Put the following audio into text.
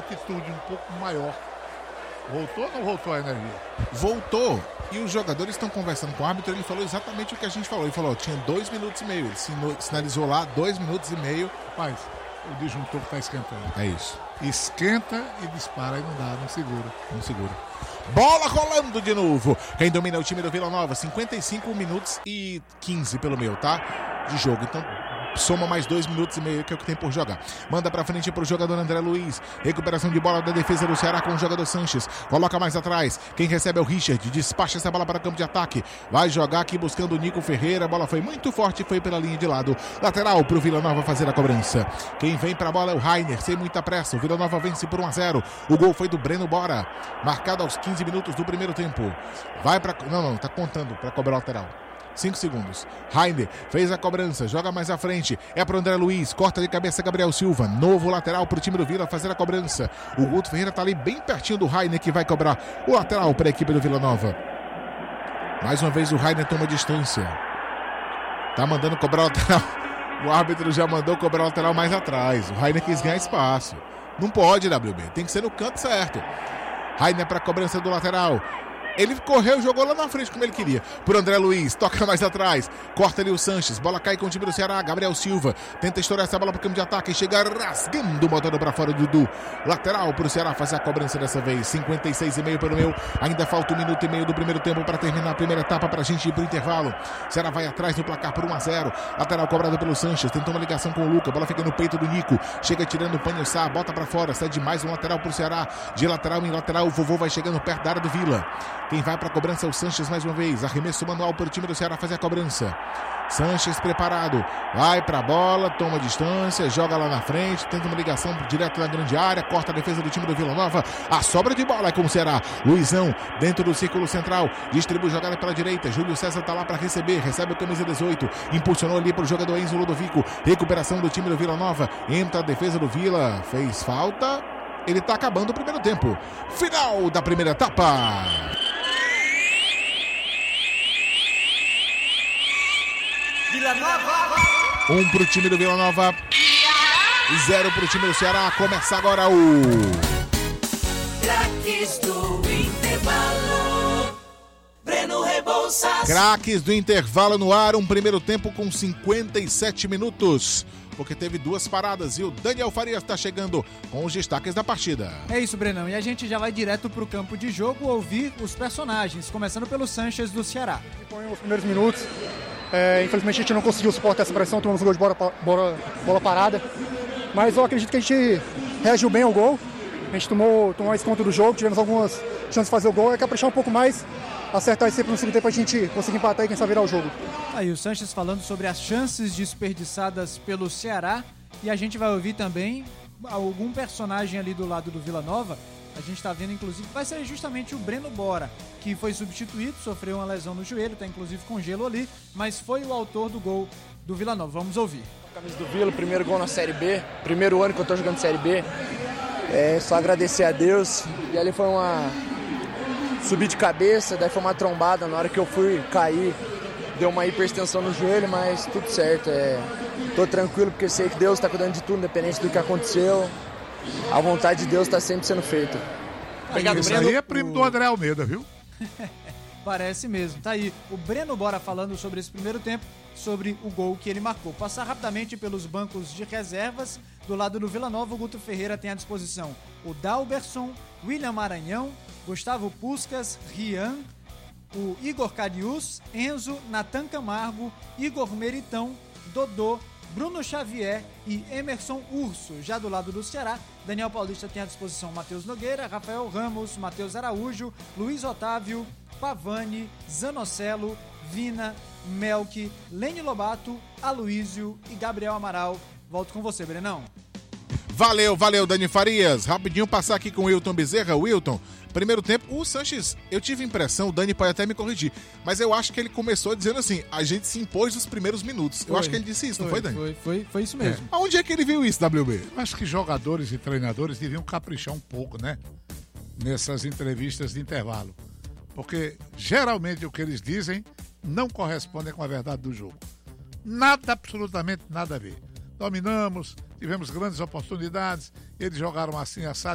atitude um pouco maior. Voltou ou não voltou a energia? Voltou. E os jogadores estão conversando com o árbitro. Ele falou exatamente o que a gente falou. Ele falou, tinha 2 minutos e meio. Ele sinalizou lá 2 minutos e meio. Mas o disjuntor está esquentando. É isso. Esquenta e dispara. Aí não dá, não segura. Não segura. Bola rolando de novo. Quem domina é o time do Vila Nova. 55 minutos e 15 pelo meio, tá? De jogo. Então soma mais 2 minutos e meio, que é o que tem por jogar. Manda pra frente pro jogador André Luiz. Recuperação de bola da defesa do Ceará com o jogador Sanches. Coloca mais atrás. Quem recebe é o Richard. Despacha essa bola para o campo de ataque. Vai jogar aqui buscando o Nico Ferreira. A bola foi muito forte, foi pela linha de lado. Lateral pro Vila Nova fazer a cobrança. Quem vem pra bola é o Rainer, sem muita pressa. O Vila Nova vence por 1-0. O gol foi do Breno Bora. Marcado aos 15 minutos do primeiro tempo. Vai pra... Não, tá contando pra cobrar o lateral. 5 segundos. Rainer fez a cobrança, joga mais à frente. É pro André Luiz, corta de cabeça Gabriel Silva. Novo lateral pro time do Vila fazer a cobrança. O Guto Ferreira tá ali bem pertinho do Rainer, que vai cobrar o lateral para a equipe do Vila Nova. Mais uma vez o Rainer toma distância. Tá mandando cobrar o lateral. O árbitro já mandou cobrar o lateral mais atrás. O Rainer quis ganhar espaço. Não pode, WB. Tem que ser no canto certo. Rainer para a cobrança do lateral. Ele correu e jogou lá na frente como ele queria. Por André Luiz, toca mais atrás. Corta ali o Sanches, bola cai com o time do Ceará. Gabriel Silva tenta estourar essa bola pro campo de ataque e chega rasgando, botando pra fora do Dudu. Lateral pro Ceará fazer a cobrança dessa vez. 56,5 pelo meu. Ainda falta 1 minuto e meio do primeiro tempo para terminar a primeira etapa pra gente ir pro intervalo. Ceará vai atrás no placar por 1-0. Lateral cobrado pelo Sanches, tentou uma ligação com o Luca. Bola fica no peito do Nico. Chega tirando o Panhossá, bota pra fora. Cede mais um lateral pro Ceará. De lateral em lateral, o vovô vai chegando perto da área do Vila. Quem vai para a cobrança é o Sanches mais uma vez. Arremesso manual para o time do Ceará fazer a cobrança. Sanches preparado. Vai para a bola, toma distância, joga lá na frente, tenta uma ligação direto na grande área, corta a defesa do time do Vila Nova. A sobra de bola é com o Ceará. Luizão dentro do círculo central. Distribui jogada pela direita. Júlio César está lá para receber. Recebe o camisa 18. Impulsionou ali para o jogador Enzo Ludovico. Recuperação do time do Vila Nova. Entra a defesa do Vila. Fez falta. Ele está acabando o primeiro tempo. Final da primeira etapa. Vila Nova. 1 pro time do Vila Nova, 0 pro time do Ceará. Começa agora o Craques do intervalo. Breno Rebouças. Craques do intervalo no ar. Um primeiro tempo com 57 minutos. Porque teve 2 paradas e o Daniel Farias está chegando com os destaques da partida. É isso, Brenão. E a gente já vai direto pro campo de jogo ouvir os personagens, começando pelo Sanches do Ceará. Foi os primeiros minutos. Infelizmente a gente não conseguiu suportar essa pressão, tomamos um gol de bola parada. Mas eu acredito que a gente reagiu bem ao gol. A gente tomou mais conta do jogo, tivemos algumas chances de fazer o gol. É caprichar um pouco mais, acertar sempre no segundo tempo, a gente conseguir empatar e quem sabe virar o jogo. Aí o Sanches falando sobre as chances desperdiçadas pelo Ceará. E a gente vai ouvir também algum personagem ali do lado do Vila Nova. A gente está vendo, inclusive, vai ser justamente o Breno Bora, que foi substituído, sofreu uma lesão no joelho, está inclusive com gelo ali, mas foi o autor do gol do Vila Nova. Vamos ouvir. Camisa do Vila, primeiro gol na Série B, primeiro ano que eu tô jogando Série B. Só agradecer a Deus. E ali foi subir de cabeça, daí foi uma trombada. Na hora que eu fui cair, deu uma hiperextensão no joelho, mas tudo certo. Tô tranquilo porque sei que Deus tá cuidando de tudo, independente do que aconteceu. A vontade de Deus está sempre sendo feita. Obrigado, Breno. Isso aí é primo do André Almeida, viu? Parece mesmo. Tá aí o Breno Bora falando sobre esse primeiro tempo, sobre o gol que ele marcou. Passar rapidamente pelos bancos de reservas. Do lado do Vila Nova, o Guto Ferreira tem à disposição o Dalberson, William Maranhão, Gustavo Puskas, Rian, o Igor Carius, Enzo, Natan Camargo, Igor Meritão, Dodô, Bruno Xavier e Emerson Urso. Já do lado do Ceará, Daniel Paulista tem à disposição Matheus Nogueira, Rafael Ramos, Matheus Araújo, Luiz Otávio, Pavani, Zanocelo, Vina, Melk, Lene Lobato, Aloísio e Gabriel Amaral. Volto com você, Brenão. Valeu, Dani Farias. Rapidinho passar aqui com o Wilton Bezerra. Wilton, primeiro tempo, o Sanches, eu tive a impressão, o Dani pode até me corrigir, mas eu acho que ele começou dizendo assim, a gente se impôs nos primeiros minutos. Eu acho que ele disse isso, não foi, Dani? Foi isso mesmo. Aonde é que ele viu isso, WB? Eu acho que jogadores e treinadores deviam caprichar um pouco, né? Nessas entrevistas de intervalo. Porque geralmente o que eles dizem não corresponde com a verdade do jogo. Nada, absolutamente nada a ver. Dominamos, tivemos grandes oportunidades, eles jogaram assim, assado.